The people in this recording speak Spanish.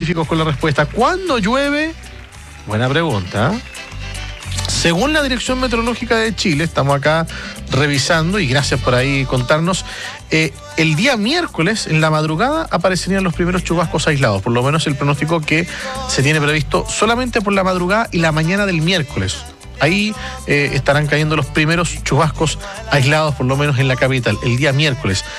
científicos con la respuesta. ¿Cuándo llueve? Buena pregunta. Según la Dirección Meteorológica de Chile, estamos acá revisando, y gracias por ahí contarnos, el día miércoles, en la madrugada, aparecerían los primeros chubascos aislados, por lo menos el pronóstico que se tiene previsto solamente por la madrugada y la mañana del miércoles. Ahí estarán cayendo los primeros chubascos aislados, por lo menos en la capital, el día miércoles.